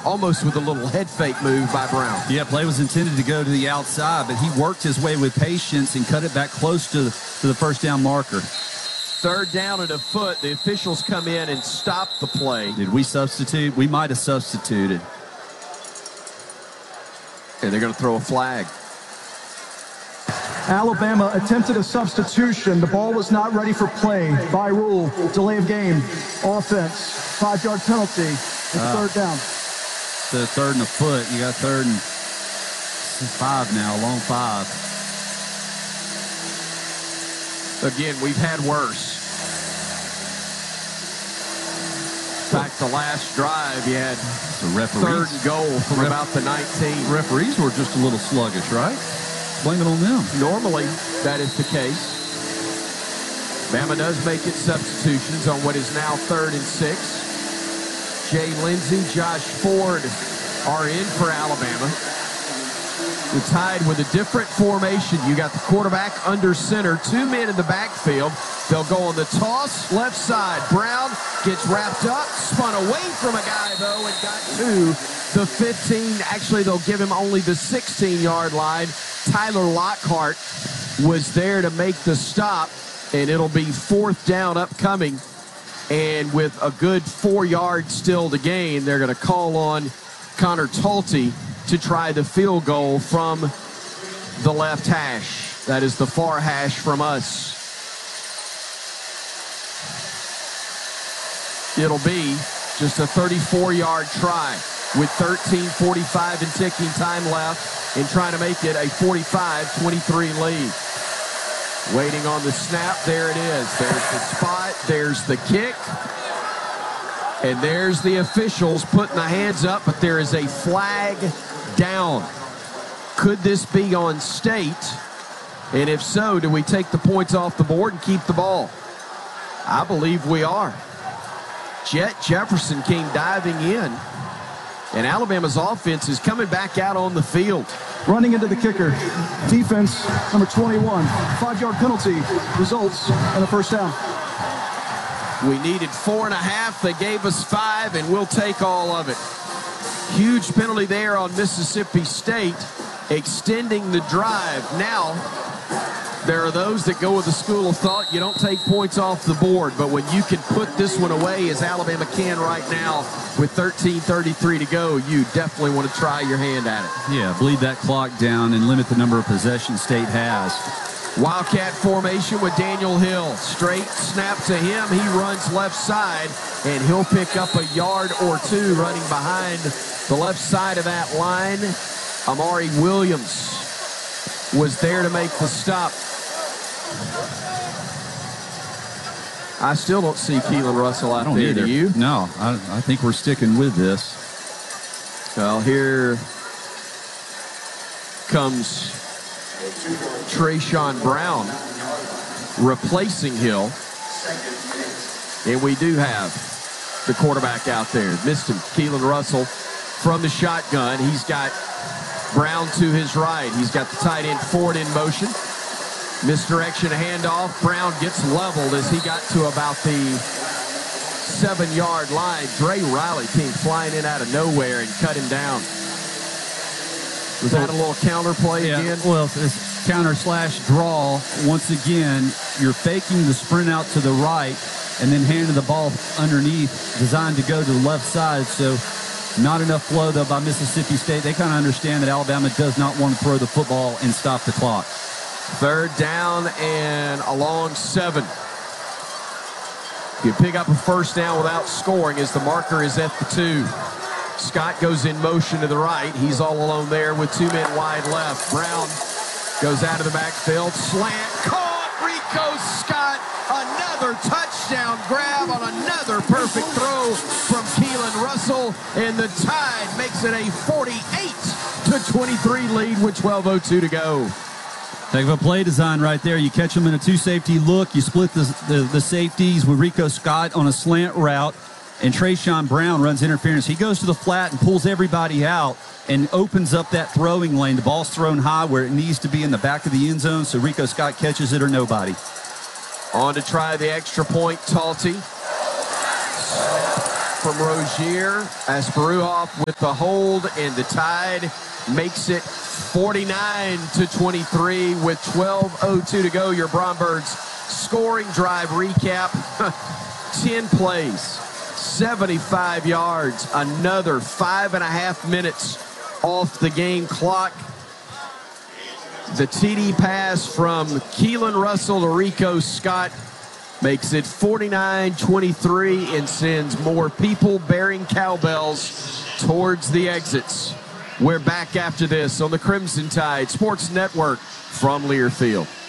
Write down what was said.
almost with a little head fake move by Brown. Yeah, play was intended to go to the outside, but he worked his way with patience and cut it back close to the first down marker. 3rd down and a foot. The officials come in and stop the play. Did we substitute? We might have substituted. And they're going to throw a flag. Alabama attempted a substitution. The ball was not ready for play. By rule, delay of game, offense, 5-yard penalty. It's 3rd down. So 3rd and a foot. You got 3rd and 5 now, long 5. Again, we've had worse. In fact, the last drive, you had 3rd and goal from about the 19. Referees were just a little sluggish, right? Blame it on them. Normally, that is the case. Bama does make its substitutions on what is now 3rd and 6. Jay Lindsey, Josh Ford are in for Alabama. We're tied with a different formation. You got the quarterback under center, 2 men in the backfield. They'll go on the toss, left side. Brown gets wrapped up, spun away from a guy, though, and got to the 15. Actually, they'll give him only the 16-yard line. Tyler Lockhart was there to make the stop, and it'll be 4th down upcoming. And with a good 4 yards still to gain, they're going to call on Connor Talty to try the field goal from the left hash. That is the far hash from us. It'll be just a 34-yard try with 13:45 and ticking time left and trying to make it a 45-23 lead. Waiting on the snap. There it is. There's the spot. There's the kick. And there's the officials putting the hands up, but there is a flag down. Could this be on State? And if so, do we take the points off the board and keep the ball? I believe we are. Jet Jefferson came diving in, and Alabama's offense is coming back out on the field. Running into the kicker. Defense, number 21. 5-yard penalty results in a 1st down. We needed 4.5. They gave us 5, and we'll take all of it. Huge penalty there on Mississippi State, extending the drive. Now, there are those that go with the school of thought, you don't take points off the board, but when you can put this one away, as Alabama can right now, with 13:33 to go, you definitely want to try your hand at it. Yeah, bleed that clock down and limit the number of possessions State has. Wildcat formation with Daniel Hill. Straight snap to him. He runs left side, and he'll pick up a yard or 2 running behind the left side of that line. Amari Williams was there to make the stop. I still don't see Keelan Russell out there. Do you? No, I think we're sticking with this. Well, here comes Trayshawn Brown replacing Hill. And we do have the quarterback out there. Missed him. Keelan Russell from the shotgun. He's got Brown to his right. He's got the tight end Ford in motion. Misdirection handoff. Brown gets leveled as he got to about the 7-yard line. Dre Riley came flying in out of nowhere and cut him down. Was that a little counter play again? Well, it's counter/draw. Once again, you're faking the sprint out to the right and then handing the ball underneath, designed to go to the left side. So not enough flow, though, by Mississippi State. They kind of understand that Alabama does not want to throw the football and stop the clock. 3rd down and a long 7. You pick up a 1st down without scoring as the marker is at the 2. Scott goes in motion to the right. He's all alone there with 2 men wide left. Brown goes out of the backfield. Slant caught. Rico Scott. Another touchdown grab on another perfect throw from Keelan Russell. And the Tide makes it a 48-23 lead with 12:02 to go. Heck of a play design right there. You catch them in a 2-safety look. You split the safeties with Rico Scott on a slant route. And Trayshawn Brown runs interference. He goes to the flat and pulls everybody out and opens up that throwing lane. The ball's thrown high where it needs to be in the back of the end zone, so Rico Scott catches it or nobody. On to try the extra point, Talty. from Rozier. Asparuhoff with the hold, and the Tide makes it 49-23 with 12:02 to go. Your Brombergs scoring drive recap. 10 plays, 75 yards, another 5.5 minutes off the game clock. The TD pass from Keelan Russell to Rico Scott makes it 49-23 and sends more people bearing cowbells towards the exits. We're back after this on the Crimson Tide Sports Network from Learfield.